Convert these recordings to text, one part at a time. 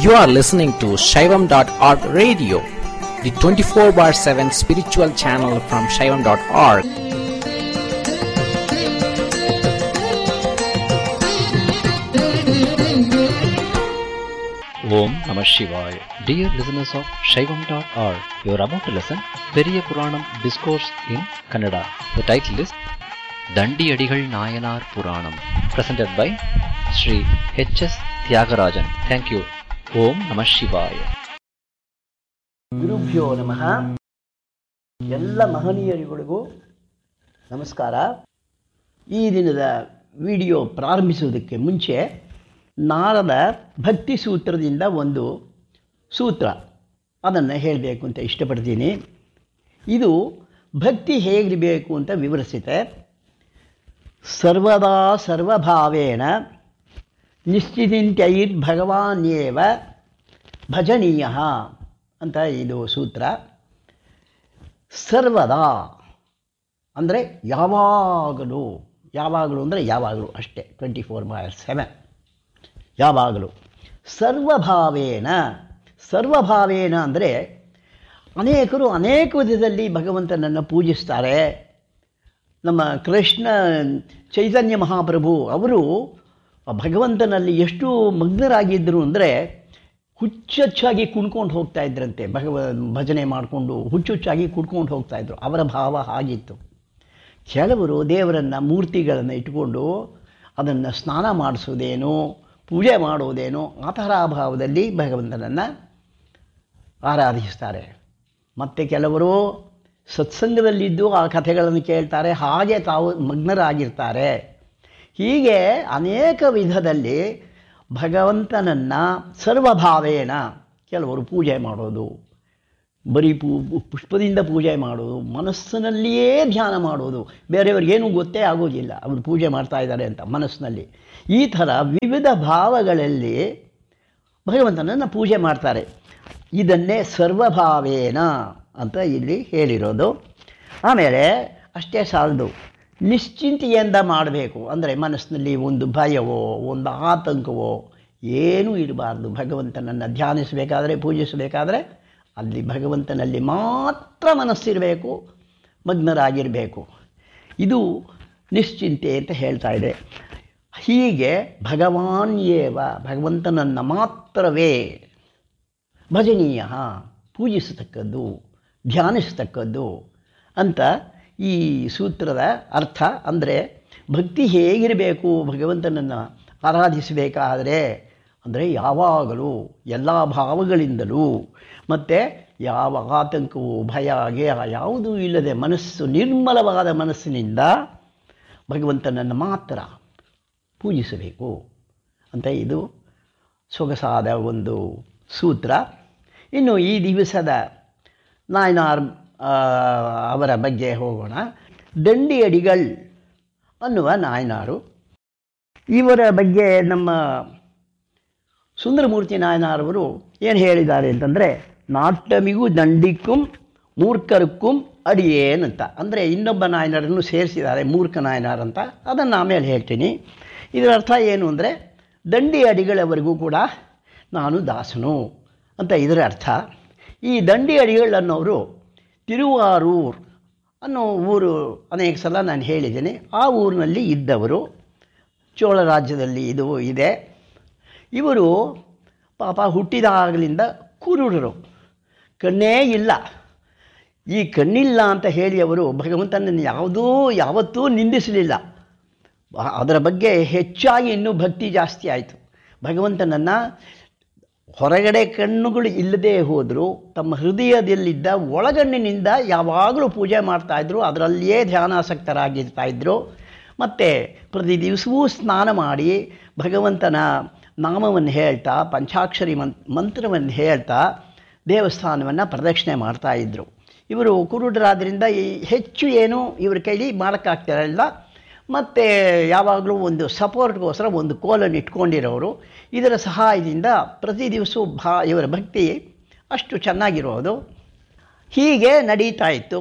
You are listening to Shaivam.org radio, the 24/7 spiritual channel from Shaivam.org. Om Namah Shivaya. Dear listeners of Shaivam.org, you are about to listen Periya Puranam Discourse in Kannada. The title is Dandi Adigal Nayanar Puranam, presented by Sri H.S. Tyagarajan. Thank you. Om Namah Shivaya. ಗುರುಭ್ಯೋ ನಮಃ. ಎಲ್ಲ ಮಹನೀಯರಿಗಳಿಗೂ ನಮಸ್ಕಾರ. ಈ ದಿನದ video ಪ್ರಾರಂಭಿಸುವುದಕ್ಕೆ ಮುಂಚೆ ನಾರದ ಭಕ್ತಿ ಸೂತ್ರದಿಂದ ಒಂದು ಸೂತ್ರ ಅದನ್ನು ಹೇಳಬೇಕು ಅಂತ ಇಷ್ಟಪಡ್ತೀನಿ. ಇದು ಭಕ್ತಿ ಹೇಗಿರಬೇಕು ಅಂತ ವಿವರಿಸುತ್ತೆ. ಸರ್ವದಾ ಸರ್ವಭಾವೇನ ನಿಶ್ಚಿತಿಂತ್ಯೈರ್ಭಗವಾನ್ಯೇವ ಭಜನೀಯ ಅಂತ ಇದು ಸೂತ್ರ. ಸರ್ವದಾ ಅಂದರೆ ಯಾವಾಗಲೂ, ಯಾವಾಗಲೂ ಅಂದರೆ ಯಾವಾಗಲೂ ಅಷ್ಟೇ, 24/7 ಯಾವಾಗಲೂ. ಸರ್ವಭಾವೇನ, ಸರ್ವಭಾವೇನ ಅಂದರೆ ಅನೇಕರು ಅನೇಕ ವಿಧದಲ್ಲಿ ಭಗವಂತನನ್ನು ಪೂಜಿಸ್ತಾರೆ. ನಮ್ಮ ಕೃಷ್ಣ ಚೈತನ್ಯ ಮಹಾಪ್ರಭು ಅವರು ಭಗವಂತನಲ್ಲಿ ಎಷ್ಟು ಮಗ್ನರಾಗಿದ್ದರು ಅಂದರೆ ಹುಚ್ಚುಚ್ಚಾಗಿ ಕುಣ್ಕೊಂಡು ಹೋಗ್ತಾ ಇದ್ರಂತೆ. ಭಜನೆ ಮಾಡಿಕೊಂಡು ಹುಚ್ಚುಚ್ಚಾಗಿ ಕುಡ್ಕೊಂಡು ಹೋಗ್ತಾಯಿದ್ರು. ಅವರ ಭಾವ ಆಗಿತ್ತು. ಕೆಲವರು ದೇವರನ್ನು, ಮೂರ್ತಿಗಳನ್ನು ಇಟ್ಕೊಂಡು ಅದನ್ನು ಸ್ನಾನ ಮಾಡಿಸೋದೇನೋ, ಪೂಜೆ ಮಾಡೋದೇನೋ ಆ ಥರ ಭಾವದಲ್ಲಿ ಭಗವಂತನನ್ನು ಆರಾಧಿಸ್ತಾರೆ. ಮತ್ತು ಕೆಲವರು ಸತ್ಸಂಗದಲ್ಲಿದ್ದು ಆ ಕಥೆಗಳನ್ನು ಕೇಳ್ತಾರೆ, ಹಾಗೆ ತಾವು ಮಗ್ನರಾಗಿರ್ತಾರೆ. ಹೀಗೆ ಅನೇಕ ವಿಧದಲ್ಲಿ ಭಗವಂತನನ್ನು ಸರ್ವಭಾವೇನ ಕೆಲವರು ಪೂಜೆ ಮಾಡೋದು, ಬರೀ ಪುಷ್ಪದಿಂದ ಪೂಜೆ ಮಾಡೋದು, ಮನಸ್ಸಿನಲ್ಲಿಯೇ ಧ್ಯಾನ ಮಾಡೋದು, ಬೇರೆಯವ್ರಿಗೇನೂ ಗೊತ್ತೇ ಆಗೋದಿಲ್ಲ ಅವರು ಪೂಜೆ ಮಾಡ್ತಾ ಇದ್ದಾರೆ ಅಂತ ಮನಸ್ಸಿನಲ್ಲಿ. ಈ ಥರ ವಿವಿಧ ಭಾವಗಳಲ್ಲಿ ಭಗವಂತನನ್ನು ಪೂಜೆ ಮಾಡ್ತಾರೆ. ಇದನ್ನೇ ಸರ್ವಭಾವೇನ ಅಂತ ಇಲ್ಲಿ ಹೇಳಿರೋದು. ಆಮೇಲೆ ಅಷ್ಟೇ ಸಾಲದು, ನಿಶ್ಚಿಂತೆಯಿಂದ ಮಾಡಬೇಕು. ಅಂದರೆ ಮನಸ್ಸಿನಲ್ಲಿ ಒಂದು ಭಯವೋ ಒಂದು ಆತಂಕವೋ ಏನೂ ಇರಬಾರ್ದು. ಭಗವಂತನನ್ನು ಧ್ಯಾನಿಸಬೇಕಾದ್ರೆ, ಪೂಜಿಸಬೇಕಾದ್ರೆ ಅಲ್ಲಿ ಭಗವಂತನಲ್ಲಿ ಮಾತ್ರ ಮನಸ್ಸಿರಬೇಕು, ಮಗ್ನರಾಗಿರಬೇಕು. ಇದು ನಿಶ್ಚಿಂತೆ ಅಂತ ಹೇಳ್ತಾ ಇದೆ. ಹೀಗೆ ಭಗವಾನ್ಯೇವ, ಭಗವಂತನನ್ನು ಮಾತ್ರವೇ ಭಜನೀಯ, ಪೂಜಿಸತಕ್ಕದ್ದು, ಧ್ಯಾನಿಸತಕ್ಕದ್ದು ಅಂತ ಈ ಸೂತ್ರದ ಅರ್ಥ. ಅಂದರೆ ಭಕ್ತಿ ಹೇಗಿರಬೇಕು ಭಗವಂತನನ್ನು ಆರಾಧಿಸಬೇಕಾದರೆ ಅಂದರೆ ಯಾವಾಗಲೂ ಎಲ್ಲ ಭಾವಗಳಿಂದಲೂ, ಮತ್ತು ಯಾವ ಆತಂಕವೂ ಭಯ ಗೆ ಯಾವುದೂ ಇಲ್ಲದೆ ಮನಸ್ಸು ನಿರ್ಮಲವಾದ ಮನಸ್ಸಿನಿಂದ ಭಗವಂತನನ್ನು ಮಾತ್ರ ಪೂಜಿಸಬೇಕು ಅಂತ ಇದು ಸೊಗಸಾದ ಒಂದು ಸೂತ್ರ. ಇನ್ನು ಈ ದಿವಸದ ನಾಯನಾರ್ ಅವರ ಬಗ್ಗೆ ಹೋಗೋಣ. ದಂಡಿ ಅಡಿಗಳ್ ಅನ್ನುವ ನಾಯನಾರು. ಇವರ ಬಗ್ಗೆ ನಮ್ಮ ಸುಂದರಮೂರ್ತಿ ನಾಯನಾರವರು ಏನು ಹೇಳಿದ್ದಾರೆ ಅಂತಂದರೆ, ನಾಟ್ಯಮಿಗೂ ದಂಡಿಕ್ಕೂ ಮೂರ್ಖರಕ್ಕೂ ಅಡಿಯೇನಂತ. ಅಂದರೆ ಇನ್ನೊಬ್ಬ ನಾಯನರನ್ನು ಸೇರಿಸಿದ್ದಾರೆ, ಮೂರ್ಖ ನಾಯನಾರ್ ಅಂತ. ಅದನ್ನು ಆಮೇಲೆ ಹೇಳ್ತೀನಿ. ಇದರ ಅರ್ಥ ಏನು ಅಂದರೆ, ದಂಡಿ ಅಡಿಗಳವರೆಗೂ ಕೂಡ ನಾನು ದಾಸನು ಅಂತ ಇದರ ಅರ್ಥ. ಈ ದಂಡಿ ಅಡಿಗಳು ಅನ್ನೋರು ತಿರುವಾರೂರ್ ಅನ್ನೋ ಊರು ಅನೇಕ ಸಲ ನಾನು ಹೇಳಿದ್ದೇನೆ. ಆ ಊರಿನಲ್ಲಿ ಇದ್ದವರು. ಚೋಳ ರಾಜ್ಯದಲ್ಲಿ ಇದು ಇದೆ. ಇವರು ಪಾಪ ಹುಟ್ಟಿದಾಗಲಿಂದ ಕುರುಡರು, ಕಣ್ಣೇ ಇಲ್ಲ. ಈ ಕಣ್ಣಿಲ್ಲ ಅಂತ ಹೇಳಿ ಅವರು ಭಗವಂತನನ್ನು ಯಾವತ್ತೂ ನಿಂದಿಸಲಿಲ್ಲ. ಅದರ ಬಗ್ಗೆ ಹೆಚ್ಚಾಗಿ ಇನ್ನೂ ಭಕ್ತಿ ಜಾಸ್ತಿ ಆಯಿತು. ಭಗವಂತನನ್ನು ಹೊರಗಡೆ ಕಣ್ಣುಗಳು ಇಲ್ಲದೆ ಹೋದರೂ ತಮ್ಮ ಹೃದಯದಲ್ಲಿದ್ದ ಒಳಗಣ್ಣಿನಿಂದ ಯಾವಾಗಲೂ ಪೂಜೆ ಮಾಡ್ತಾಯಿದ್ರು, ಅದರಲ್ಲಿಯೇ ಧ್ಯಾನಾಸಕ್ತರಾಗಿರ್ತಾಯಿದ್ರು. ಮತ್ತು ಪ್ರತಿ ದಿವಸವೂ ಸ್ನಾನ ಮಾಡಿ ಭಗವಂತನ ನಾಮವನ್ನು ಹೇಳ್ತಾ, ಪಂಚಾಕ್ಷರಿ ಮಂತ್ರವನ್ನು ಹೇಳ್ತಾ ದೇವಸ್ಥಾನವನ್ನು ಪ್ರದಕ್ಷಿಣೆ ಮಾಡ್ತಾಯಿದ್ರು. ಇವರು ಕುರುಡರಾದ್ದರಿಂದ ಹೆಚ್ಚು ಏನು ಇವ್ರ ಕೈಲಿ ಮಾಡೋಕ್ಕಾಗ್ತಿರಲಿಲ್ಲ. ಮತ್ತು ಯಾವಾಗಲೂ ಒಂದು ಸಪೋರ್ಟ್ಗೋಸ್ಕರ ಒಂದು ಕೋಲನ್ನು ಇಟ್ಕೊಂಡಿರೋರು. ಇದರ ಸಹಾಯದಿಂದ ಪ್ರತಿ ದಿವಸವೂ ಇವರ ಭಕ್ತಿ ಅಷ್ಟು ಚೆನ್ನಾಗಿರೋದು. ಹೀಗೆ ನಡೀತಾ ಇತ್ತು.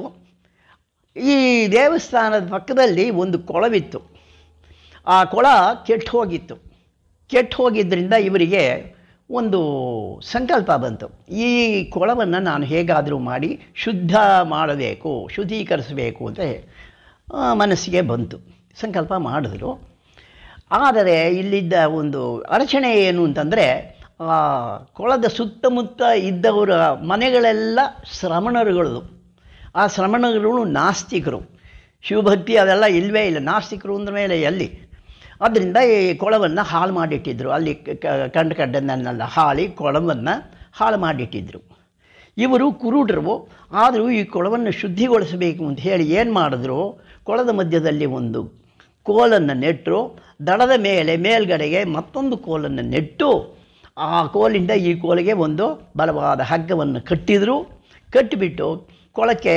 ಈ ದೇವಸ್ಥಾನದ ಪಕ್ಕದಲ್ಲಿ ಒಂದು ಕೊಳವಿತ್ತು. ಆ ಕೊಳ ಕೆಟ್ಟು ಹೋಗಿತ್ತು. ಕೆಟ್ಟು ಹೋಗಿದ್ದರಿಂದ ಇವರಿಗೆ ಒಂದು ಸಂಕಲ್ಪ ಬಂತು. ಈ ಕೊಳವನ್ನು ನಾನು ಹೇಗಾದರೂ ಮಾಡಿ ಶುದ್ಧ ಮಾಡಬೇಕು, ಶುದ್ಧೀಕರಿಸಬೇಕು ಅಂತ ಮನಸ್ಸಿಗೆ ಬಂತು. ಸಂಕಲ್ಪ ಮಾಡಿದ್ರು. ಆದರೆ ಇಲ್ಲಿದ್ದ ಒಂದು ಅಡಚಣೆ ಏನು ಅಂತಂದರೆ, ಆ ಕೊಳದ ಸುತ್ತಮುತ್ತ ಇದ್ದವರ ಮನೆಗಳೆಲ್ಲ ಶ್ರಮಣರುಗಳು. ಆ ಶ್ರಮಣರುಗಳು ನಾಸ್ತಿಕರು, ಶಿವಭಕ್ತಿ ಅದೆಲ್ಲ ಇಲ್ಲವೇ ಇಲ್ಲ. ನಾಸ್ತಿಕರು ಅಂದ ಮೇಲೆ ಎಲ್ಲಿ? ಅದರಿಂದ ಈ ಕೊಳವನ್ನು ಹಾಳು ಮಾಡಿಟ್ಟಿದ್ರು. ಅಲ್ಲಿ ಕಂಡನ್ನೆಲ್ಲ ಹಾಳಿ ಕೊಳವನ್ನು ಹಾಳು ಮಾಡಿಟ್ಟಿದ್ರು. ಇವರು ಕುರುಡರು. ಆದರೂ ಈ ಕೊಳವನ್ನು ಶುದ್ಧಿಗೊಳಿಸಬೇಕು ಅಂತ ಹೇಳಿ ಏನು ಮಾಡಿದ್ರು, ಕೊಳದ ಮಧ್ಯದಲ್ಲಿ ಒಂದು ಕೋಲನ್ನು ನೆಟ್ಟರು. ದಡದ ಮೇಲ್ಗಡೆಗೆ ಮತ್ತೊಂದು ಕೋಲನ್ನು ನೆಟ್ಟು ಆ ಕೋಲಿಂದ ಈ ಕೋಲಿಗೆ ಒಂದು ಬಲವಾದ ಹಗ್ಗವನ್ನು ಕಟ್ಟಿದರು. ಕಟ್ಟಿಬಿಟ್ಟು ಕೊಳಕ್ಕೆ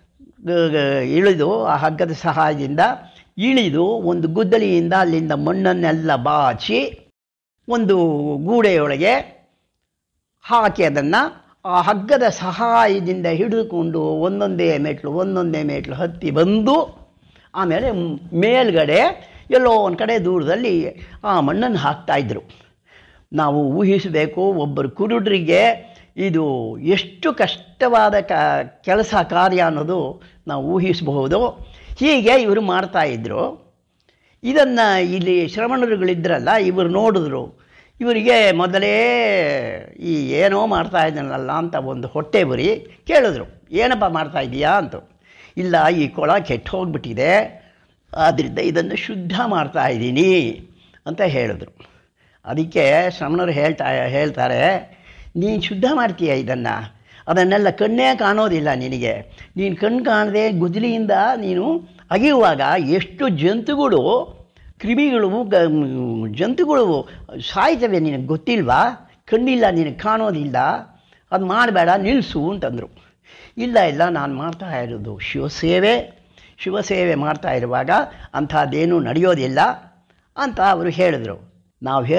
ಇಳಿದು ಆ ಹಗ್ಗದ ಸಹಾಯದಿಂದ ಇಳಿದು ಒಂದು ಗುದ್ದಲಿಯಿಂದ ಅಲ್ಲಿಂದ ಮಣ್ಣನ್ನೆಲ್ಲ ಬಾಚಿ ಒಂದು ಗೂಡೆಯೊಳಗೆ ಹಾಕಿ ಅದನ್ನು ಆ ಹಗ್ಗದ ಸಹಾಯದಿಂದ ಹಿಡಿದುಕೊಂಡು ಒಂದೊಂದೇ ಮೆಟ್ಲು ಹತ್ತಿ ಬಂದು ಆಮೇಲೆ ಮೇಲ್ಗಡೆ ಎಲ್ಲೋ ಒಂದು ಕಡೆ ದೂರದಲ್ಲಿ ಆ ಮಣ್ಣನ್ನು ಹಾಕ್ತಾಯಿದ್ರು. ನಾವು ಊಹಿಸಬೇಕು, ಒಬ್ಬರು ಕುರುಡರಿಗೆ ಇದು ಎಷ್ಟು ಕಷ್ಟವಾದ ಕೆಲಸ ಕಾರ್ಯ ಅನ್ನೋದು ನಾವು ಊಹಿಸಬಹುದು. ಹೀಗೆ ಇವರು ಮಾಡ್ತಾಯಿದ್ರು. ಇದನ್ನು ಇಲ್ಲಿ ಶ್ರಮಣರುಗಳಿದ್ರಲ್ಲ, ಇವರು ನೋಡಿದ್ರು. ಇವರಿಗೆ ಮೊದಲೇ ಈ ಏನೋ ಮಾಡ್ತಾ ಇದ್ದಾನಲ್ಲ ಅಂತ ಒಂದು ಹೊಟ್ಟೆ ಬರಿ ಕೇಳಿದ್ರು, ಏನಪ್ಪ ಮಾಡ್ತಾಯಿದ್ದೀಯಾ ಅಂತ. ಇಲ್ಲ, ಈ ಕೊಳ ಕೆಟ್ಟು ಹೋಗ್ಬಿಟ್ಟಿದೆ, ಆದ್ದರಿಂದ ಇದನ್ನು ಶುದ್ಧ ಮಾಡ್ತಾಯಿದ್ದೀನಿ ಅಂತ ಹೇಳಿದ್ರು. ಅದಕ್ಕೆ ಶ್ರಮಣರು ಹೇಳ್ತಾರೆ, ನೀನು ಶುದ್ಧ ಮಾಡ್ತೀಯ ಅದನ್ನೆಲ್ಲ ಕಣ್ಣೇ ಕಾಣೋದಿಲ್ಲ ನಿನಗೆ. ನೀನು ಕಣ್ಣು ಕಾಣದೆ ಗುದ್ದಲಿಯಿಂದ ನೀನು ಅಗೆಯುವಾಗ ಎಷ್ಟು ಜಂತುಗಳು, ಕ್ರಿಮಿಗಳು, ಜಂತುಗಳು ಸಾಯ್ತವೆ, ನಿನಗೆ ಗೊತ್ತಿಲ್ವಾ? ಕಣ್ಣಿಲ್ಲ, ನಿನಗೆ ಕಾಣೋದಿಲ್ಲ, ಅದು ಮಾಡಬೇಡ, ನಿಲ್ಲಿಸು ಅಂತಂದರು. ಇಲ್ಲ ನಾನು ಮಾಡ್ತಾ ಇರೋದು ಶಿವಸೇವೆ ಮಾಡ್ತಾ ಇರುವಾಗ ಅಂಥದ್ದೇನೂ ನಡೆಯೋದಿಲ್ಲ ಅಂತ ಅವರು ಹೇಳಿದ್ರು. ನಾವು